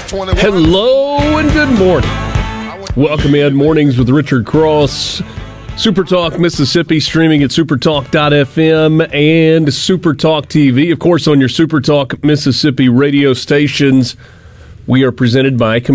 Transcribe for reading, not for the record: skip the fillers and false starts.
Hello and good morning. Welcome in Mornings with Richard Cross. Supertalk Mississippi, streaming at supertalk.fm and Supertalk TV. Of course, on your Supertalk Mississippi radio stations, we are presented by